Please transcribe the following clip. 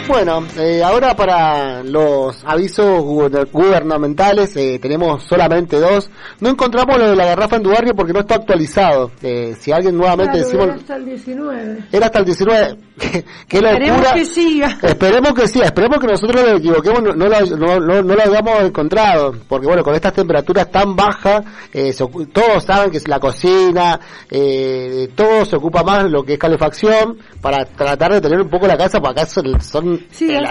Bueno, ahora para los avisos gubernamentales tenemos solamente 2. No encontramos lo de la garrafa en tu barrio porque no está actualizado. Si alguien nuevamente decimos... Era hasta el 19. Era hasta el 19. Qué locura. Esperemos que siga. Esperemos que sí, esperemos que nosotros nos equivoquemos, no lo hayamos encontrado. Porque bueno, con estas temperaturas tan bajas, todos saben que es la cocina, todo se ocupa más lo que es calefacción, para tratar de tener un poco la casa, para acá son Sí,